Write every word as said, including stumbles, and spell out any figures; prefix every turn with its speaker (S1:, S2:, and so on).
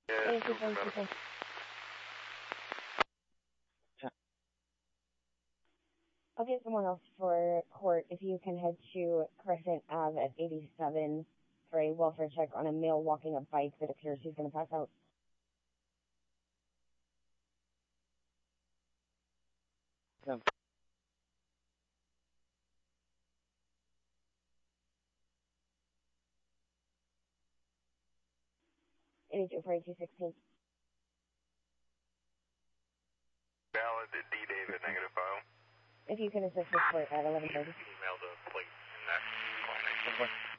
S1: Thank you, thank you, thank you. I'll get someone else for court. If you can head to Crescent Ave at eighty-seven for a welfare check on a male walking a bike that appears he's going to pass out.
S2: Yeah.
S1: eighty-two for eighty-two sixteen.
S3: Valid D David, negative five.
S1: If you can assist with court at eleven thirty.
S3: Email the police in that coordination.